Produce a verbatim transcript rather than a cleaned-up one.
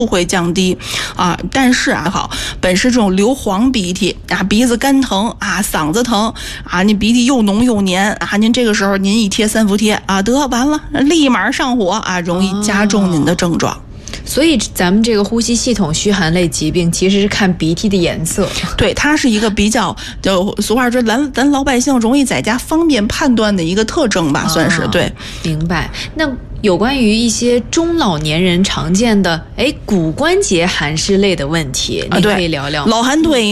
会降低啊。但是啊，好，本是这种硫磺鼻涕啊，鼻子干疼啊，嗓子疼啊，你鼻涕又浓又黏啊，您这个时候您一贴三伏贴啊，得完了，立马上火啊，容易加重您的症状。哦， 所以咱们这个呼吸系统虚寒类疾病其实是看鼻涕的颜色。 对，它是一个比较就俗话说咱咱老百姓容易在家方便判断的一个特征吧，算是。对， 明白。那有关于一些中老年人常见的哎骨关节寒湿类的问题，你可以聊聊。 老寒腿